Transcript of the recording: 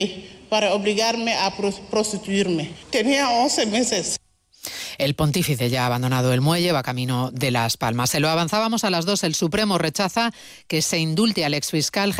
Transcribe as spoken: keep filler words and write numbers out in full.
para obligarme a prostituirme. Tenía once meses. El pontífice ya ha abandonado el muelle, va camino de Las Palmas. Se lo avanzábamos a las dos. El Supremo rechaza que se indulte al exfiscal